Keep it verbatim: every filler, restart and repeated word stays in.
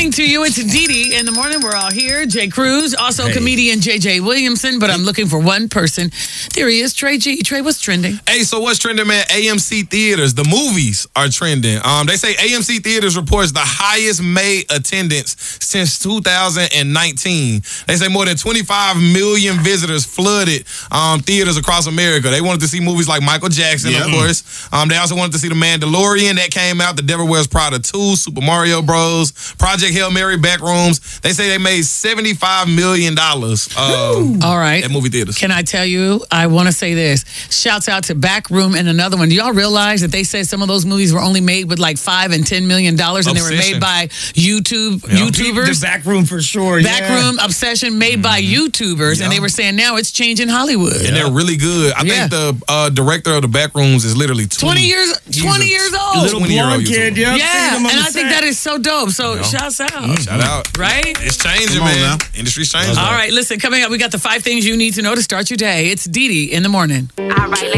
morning to you. It's Dee Dee in the morning. We're all here. Jay Cruz, also hey. comedian J J Williamson, but I'm looking for one person. There he is, Trey G. Trey, what's trending? Hey, so what's trending, man? A M C Theaters, the movies are trending. Um, they say A M C Theaters reports the highest May attendance since two thousand nineteen. They say more than twenty-five million visitors flooded um, theaters across America. They wanted to see movies like Michael Jackson, yeah. of course. Um, they also wanted to see The Mandalorian that came out, The Devil Wears Prada two, Super Mario Bros, Project Hail Mary, Backrooms. They say they made seventy-five million dollars uh, All right. at movie theaters. Can I tell you, I want to say this. Shouts out to Backroom and another one. Do y'all realize that they said some of those movies were only made with like five and ten million dollars and Obsession. They were made by YouTube yeah. YouTubers? The Backroom for sure. Backroom yeah. Obsession made mm-hmm. by YouTubers, yeah. and they were saying now it's changing Hollywood. And yeah. they're really good. I yeah. think the uh, director of the Backrooms is literally twenty, twenty years twenty years old. Little blonde kid, yeah. Yeah, and I think that is so dope. So yeah. shouts out. Mm, shout out. Right? It's changing, man. Now. Industry's changing. All right, listen, coming up, we got the five things you need to know to start your day. It's Dee Dee in the morning. All right,